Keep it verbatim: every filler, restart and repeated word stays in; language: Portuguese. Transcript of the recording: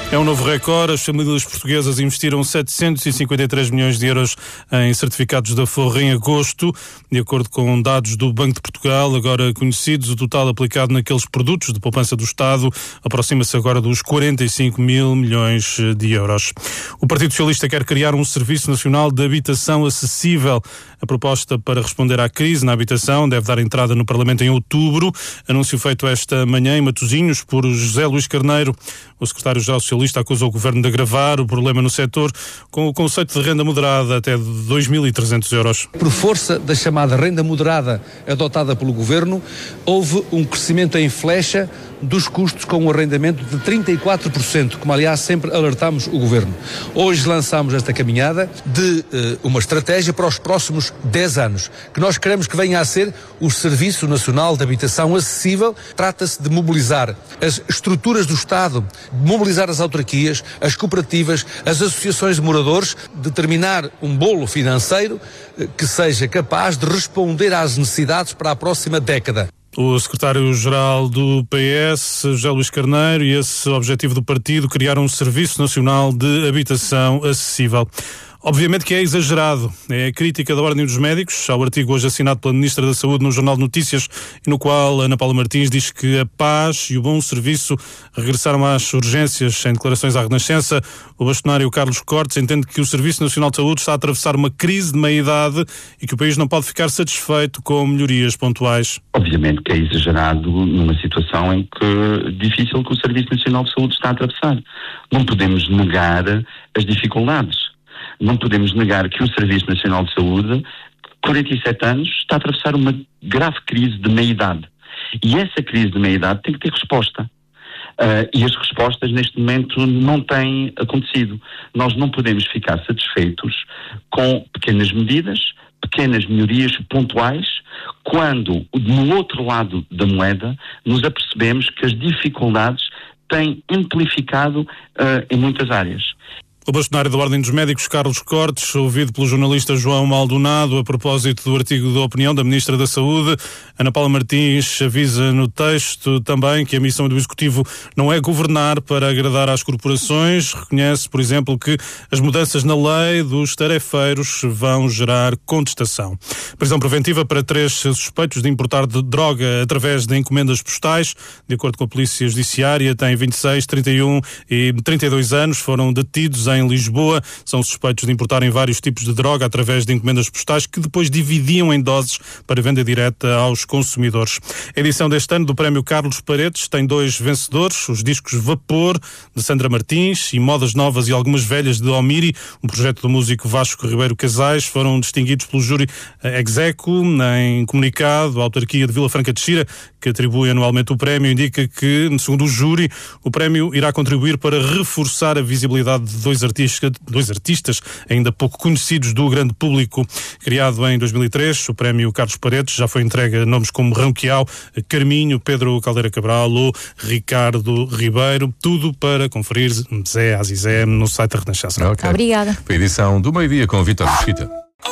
É um novo recorde. As famílias portuguesas investiram setecentos e cinquenta e três milhões de euros em certificados da Forro em agosto. De acordo com dados do Banco de Portugal, agora conhecidos, o total aplicado naqueles produtos de poupança do Estado aproxima-se agora dos quarenta e cinco mil milhões de euros. O Partido Socialista quer criar um Serviço Nacional de Habitação acessível. A proposta para responder à crise na habitação deve dar entrada no Parlamento em outubro. Anúncio feito esta manhã em Matosinhos por José Luís Carneiro. O secretário-geral socialista acusa o governo de agravar o problema no setor com o conceito de renda moderada até de dois mil e trezentos euros. Por força da chamada renda moderada adotada pelo governo, houve um crescimento em flecha dos custos com um arrendamento de trinta e quatro por cento, como aliás sempre alertámos o governo. Hoje lançámos esta caminhada de uh, uma estratégia para os próximos dez anos, que nós queremos que venha a ser o Serviço Nacional de Habitação Acessível. Trata-se de mobilizar as estruturas do Estado, de mobilizar as autarquias, as cooperativas, as associações de moradores, determinar um bolo financeiro uh, que seja capaz de responder às necessidades para a próxima década. O secretário-geral do P S, José Luís Carneiro, e esse objetivo do partido, criar um Serviço Nacional de Habitação Acessível. Obviamente que é exagerado. É a crítica da Ordem dos Médicos ao artigo hoje assinado pela Ministra da Saúde no Jornal de Notícias, no qual Ana Paula Martins diz que a paz e o bom serviço regressaram às urgências. Em declarações à Renascença, o bastonário Carlos Cortes entende que o Serviço Nacional de Saúde está a atravessar uma crise de meia-idade e que o país não pode ficar satisfeito com melhorias pontuais. Obviamente que é exagerado numa situação em que difícil que o Serviço Nacional de Saúde está a atravessar. Não podemos negar as dificuldades. Não podemos negar que o Serviço Nacional de Saúde, quarenta e sete anos, está a atravessar uma grave crise de meia-idade. E essa crise de meia-idade tem que ter resposta. Uh, e as respostas, neste momento, não têm acontecido. Nós não podemos ficar satisfeitos com pequenas medidas, pequenas melhorias pontuais, quando, no outro lado da moeda, nos apercebemos que as dificuldades têm amplificado uh, em muitas áreas. O bastonário da Ordem dos Médicos, Carlos Cortes, ouvido pelo jornalista João Maldonado a propósito do artigo de opinião da Ministra da Saúde. Ana Paula Martins avisa no texto também que a missão do Executivo não é governar para agradar às corporações. Reconhece, por exemplo, que as mudanças na lei dos tarefeiros vão gerar contestação. Prisão preventiva para três suspeitos de importar de droga através de encomendas postais. De acordo com a Polícia Judiciária, têm vinte e seis, trinta e um e trinta e dois anos, foram detidos em em Lisboa. São suspeitos de importarem vários tipos de droga através de encomendas postais que depois dividiam em doses para venda direta aos consumidores. A edição deste ano do Prémio Carlos Paredes tem dois vencedores, os discos Vapor, de Sandra Martins, e Modas Novas e Algumas Velhas, de Almiri, um projeto do músico Vasco Ribeiro Casais. Foram distinguidos pelo júri Execo. Em comunicado, a autarquia de Vila Franca de Xira, que atribui anualmente o prémio, indica que, segundo o júri, o prémio irá contribuir para reforçar a visibilidade de dois artistas dois artistas ainda pouco conhecidos do grande público. Criado em dois mil e três, o Prémio Carlos Paredes já foi entregue a nomes como Ranquial, Carminho, Pedro Caldeira Cabral ou Ricardo Ribeiro. Tudo para conferir Zé Azizé no site da Renascença. Okay. Obrigada. Foi a edição do meio-dia com Vítor Mesquita.